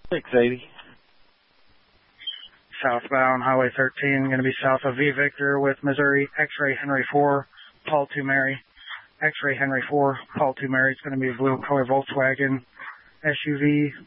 680. Southbound Highway 13, going to be south of V Victor with Missouri, X-Ray Henry 4, Paul 2 Mary. X-Ray Henry 4, Paul 2 Mary. It's going to be a blue color Volkswagen SUV,